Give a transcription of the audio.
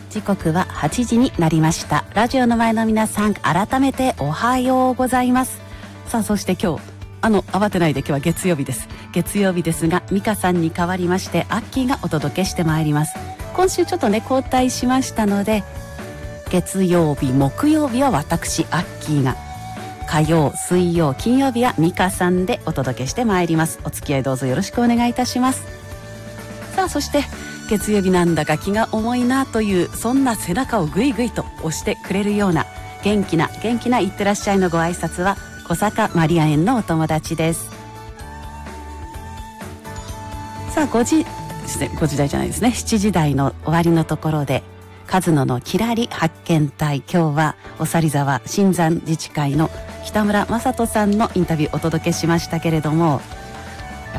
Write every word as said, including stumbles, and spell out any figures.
時刻ははちじになりました。ラジオの前の皆さん、改めておはようございます。さあ、そして今日あの慌てないで、今日は月曜日です。月曜日ですが、美香さんに代わりましてアッキーがお届けしてまいります。今週ちょっとね交代しましたので、月曜日木曜日は私アッキーが、火曜水曜金曜日は美香さんでお届けしてまいります。お付き合いどうぞよろしくお願いいたします。さあ、そして月曜日なんだか気が重いなという、そんな背中をぐいぐいと押してくれるような元気な元気ないってらっしゃいのご挨拶は小坂マリア園のお友達です。さあごじご時台じゃないですね、しちじ台の終わりのところで、カズノのきらり発見隊、今日はおさり沢新山自治会の北村正人さんのインタビューをお届けしましたけれども、